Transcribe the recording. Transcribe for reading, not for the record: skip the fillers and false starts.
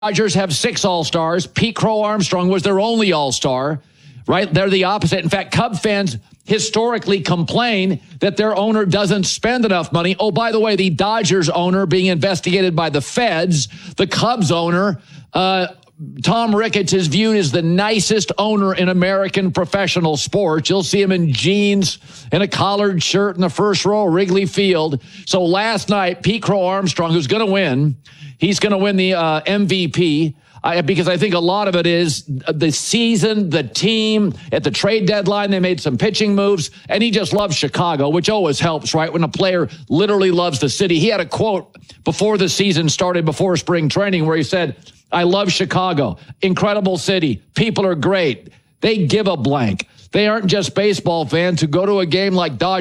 Dodgers have 6 All-Stars. Pete Crow Armstrong was their only All-Star, right? They're the opposite. In fact, Cub fans historically complain that their owner doesn't spend enough money. Oh, by the way, the Dodgers owner being investigated by the feds, the Cubs owner, Tom Ricketts is viewed as the nicest owner in American professional sports. You'll see him in jeans and a collared shirt in the first row of Wrigley Field. So last night, Pete Crow Armstrong, who's going to win, he's going to win the MVP. Because I think a lot of it is the season, the team. At the trade deadline, they made some pitching moves, and he just loves Chicago, which always helps, right? When a player literally loves the city. He had a quote before the season started, before spring training, where he said, "I love Chicago. Incredible city. People are great. They give a blank. They aren't just baseball fans who go to a game like Dodgers